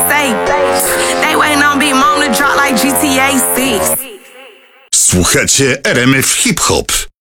say. They waiting on Big Mom to drop like GTA 6. Słuchacie RMF Hip Hop.